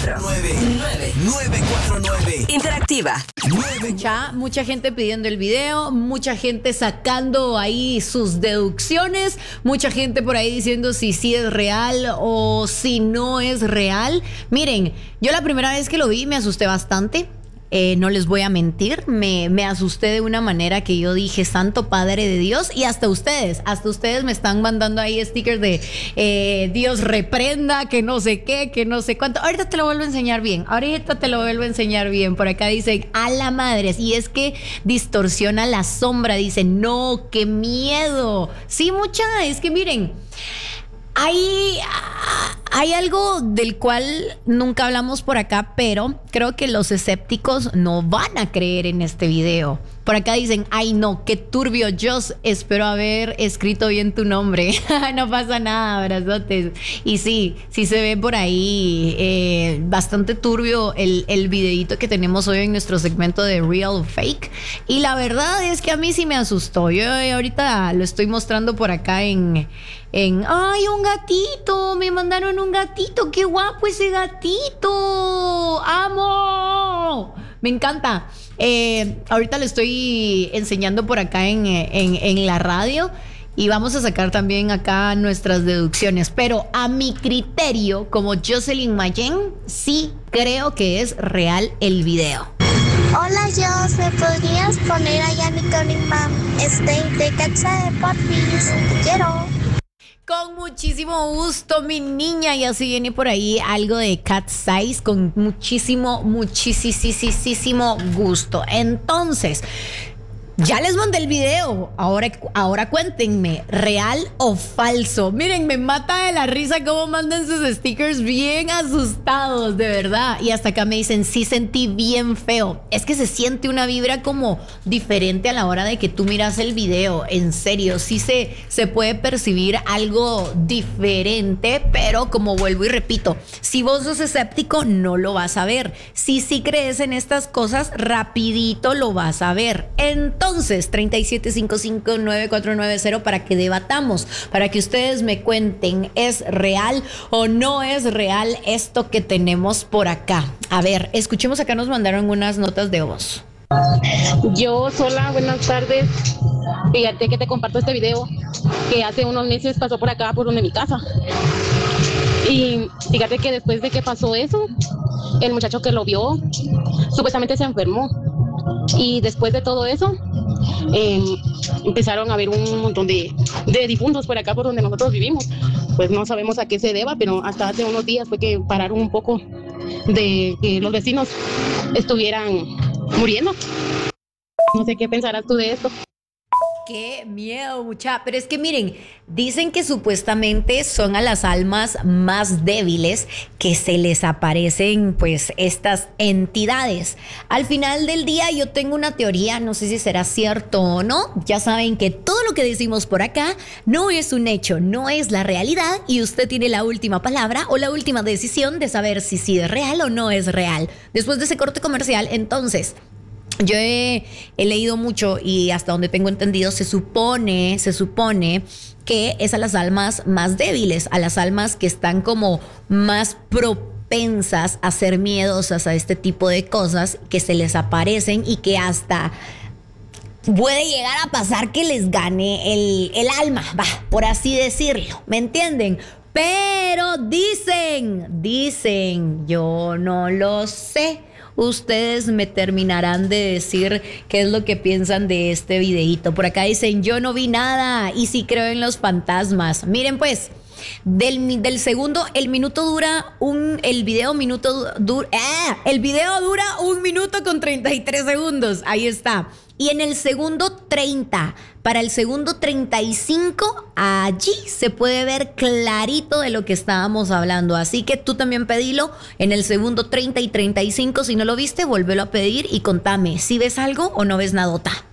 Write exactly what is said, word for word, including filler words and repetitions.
cuatro nueve nueve nueve cuatro nueve. Interactiva. Ya, mucha gente pidiendo el video, mucha gente sacando ahí sus deducciones, mucha gente por ahí diciendo si sí es real o si no es real. Miren, yo la primera vez que lo vi me asusté bastante. Eh, no les voy a mentir, me, me asusté de una manera que yo dije, Santo Padre de Dios, y hasta ustedes, hasta ustedes me están mandando ahí stickers de eh, Dios reprenda, que no sé qué, que no sé cuánto. Ahorita te lo vuelvo a enseñar bien, ahorita te lo vuelvo a enseñar bien. Por acá dicen, a la madre, y es que distorsiona la sombra, dicen, no, qué miedo. Sí, mucha, es que miren, Hay, hay algo del cual nunca hablamos por acá, pero creo que los escépticos no van a creer en este video. Por acá dicen, ay no, qué turbio, Joss, espero haber escrito bien tu nombre. No pasa nada, abrazotes. Y sí, sí se ve por ahí eh, bastante turbio el, el videito que tenemos hoy en nuestro segmento de Real o Fake. Y la verdad es que a mí sí me asustó. Yo ahorita lo estoy mostrando por acá en... En, ay, un gatito, me mandaron un gatito, qué guapo ese gatito, amo, me encanta. Eh, ahorita lo estoy enseñando por acá en, en, en la radio y vamos a sacar también acá nuestras deducciones, pero a mi criterio, como Jocelyn Mayen, sí creo que es real el video. Hola, Jos, ¿me podrías poner a Yannick Cunningham, este, de Catsa de Porfis? Te quiero. Con muchísimo gusto, mi niña. Ya se viene por ahí algo de Cat Size con muchísimo, muchísimo gusto. Entonces, ya les mandé el video. Ahora, ahora cuéntenme, ¿real o falso? Miren, me mata de la risa cómo mandan sus stickers bien asustados, de verdad. Y hasta acá me dicen, sí sentí bien feo. Es que se siente una vibra como diferente a la hora de que tú miras el video. En serio, sí se, se puede percibir algo diferente, pero como vuelvo y repito, si vos sos escéptico, no lo vas a ver. Si sí crees en estas cosas, rapidito lo vas a ver. Entonces, Entonces, treinta y siete cincuenta y cinco nueve cuatro nueve cero para que debatamos, para que ustedes me cuenten, ¿es real o no es real esto que tenemos por acá? A ver, escuchemos, acá nos mandaron unas notas de voz. Yo, hola, buenas tardes. Fíjate que te comparto este video que hace unos meses pasó por acá, por donde mi casa. Y fíjate que después de que pasó eso, el muchacho que lo vio supuestamente se enfermó. Y después de todo eso, eh, empezaron a haber un montón de, de difuntos por acá, por donde nosotros vivimos. Pues no sabemos a qué se deba, pero hasta hace unos días fue que pararon un poco de que los vecinos estuvieran muriendo. No sé qué pensarás tú de esto. Qué miedo, mucha. Pero es que miren, dicen que supuestamente son a las almas más débiles que se les aparecen pues estas entidades. Al final del día yo tengo una teoría, no sé si será cierto o no. Ya saben que todo lo que decimos por acá no es un hecho, no es la realidad, y usted tiene la última palabra o la última decisión de saber si sí es real o no es real. Después de ese corte comercial, entonces... Yo he, he leído mucho y hasta donde tengo entendido se supone, se supone que es a las almas más débiles, a las almas que están como más propensas a ser miedosas a este tipo de cosas, que se les aparecen y que hasta puede llegar a pasar que les gane el, el alma, va, por así decirlo, ¿me entienden? Pero dicen, dicen, yo no lo sé. Ustedes me terminarán de decir qué es lo que piensan de este videíto. Por acá dicen, yo no vi nada y sí creo en los fantasmas. Miren pues, del, del segundo, el minuto dura un, el video minuto dura, ¡ah! El video dura un minuto con treinta y tres segundos. Ahí está. Y en el segundo treinta, para el segundo treinta y cinco, allí se puede ver clarito de lo que estábamos hablando. Así que tú también pedilo en el segundo treinta y treinta y cinco. Si no lo viste, vuélvelo a pedir y contame si ves algo o no ves nadota.